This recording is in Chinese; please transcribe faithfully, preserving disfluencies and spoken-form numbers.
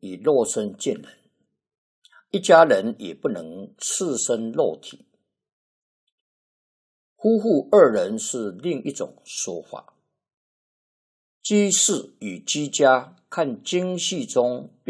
以肉身见人，一家人也不能赤身肉体。夫妇二人是另一种说法。居士与居家看经系中